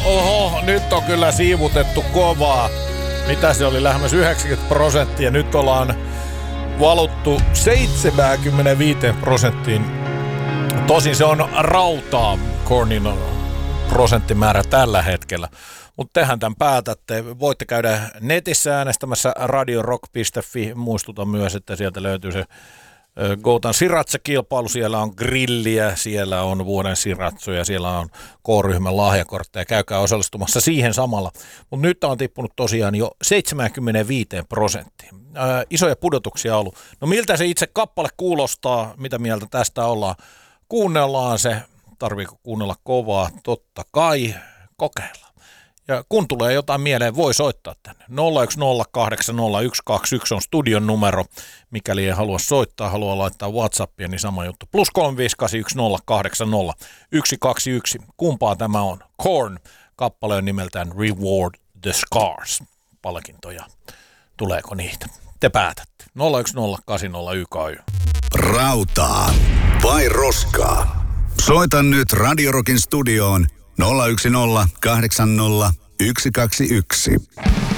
oho, nyt on kyllä siivutettu kovaa. Mitä se oli, lähemmäs 90%, nyt ollaan valuttu 75%. Tosin se on rautaa, Kornin prosenttimäärä tällä hetkellä. Mutta tehän tämän päätätte. Voitte käydä netissä äänestämässä radiorock.fi. Muistutan myös, että sieltä löytyy se Goutan Siratsa-kilpailu. Siellä on grilliä, siellä on vuoden siratsoja, siellä on K-ryhmän lahjakortteja. Käykää osallistumassa siihen samalla. Mutta nyt on tippunut tosiaan jo 75%. Isoja pudotuksia ollut. No miltä se itse kappale kuulostaa? Mitä mieltä tästä ollaan? Kuunnellaan se. Tarviiko kuunnella kovaa? Totta kai. Kokeillaan. Ja kun tulee jotain mieleen, voi soittaa tänne. 010800121 on studion numero. Mikäli ei halua soittaa, haluaa laittaa WhatsAppia, niin sama juttu. +35810800121. Kumpaa tämä on? Korn. Kappale on nimeltään Reward the Scars. Palkintoja. Tuleeko niitä? Te päätätte. 010800121. Rautaa vai roskaa? Soita nyt Radio Rockin studioon 010800121.